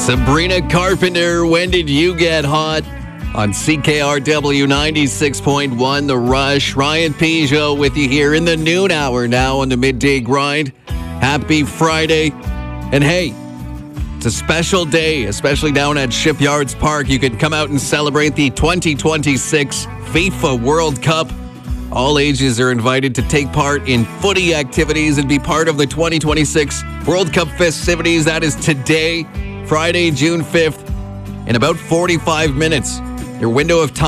Sabrina Carpenter, when did you get hot? On CKRW 96.1, The Rush. Ryan Peugeot with you here in the noon hour now on the midday grind. Happy Friday. And hey, it's a special day, especially down at Shipyards Park. You can come out and celebrate the 2026 FIFA World Cup. All ages are invited to take part in footy activities and be part of the 2026 World Cup festivities. That is today, Friday, June 5th, in about 45 minutes. Your window of time